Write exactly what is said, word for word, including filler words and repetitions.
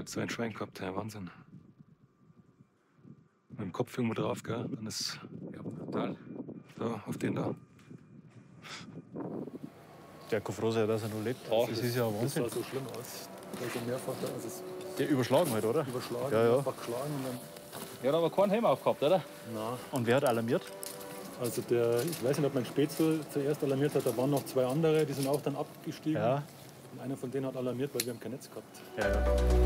hat so ein Schwein gehabt, ja, Wahnsinn. Mit dem Kopf irgendwo drauf, gell? Dann ist. Ja, brutal. Da, auf den da. Der kann froh sein, dass er noch lebt. Oh, das, das ist ja ein Das Wahnsinn. sah so schlimm aus. Da ist er mehrfach da, also es Der überschlagen halt, oder? überschlagen, Ja, ja. mehrfach geschlagen und dann. Er hat aber keinen Helm aufgehabt, oder? Na, Und wer hat alarmiert? also der, ich weiß nicht, ob mein Spätzle zuerst alarmiert hat, da waren noch zwei andere, die sind auch dann abgestiegen. Ja. Und einer von denen hat alarmiert, weil wir haben kein Netz gehabt. Ja, ja.